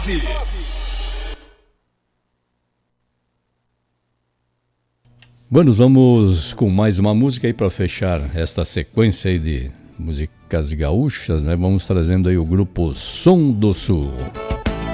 Bueno, vamos com mais uma música aí para fechar esta sequência aí de músicas gaúchas, né? Vamos trazendo aí o grupo Som do Sul.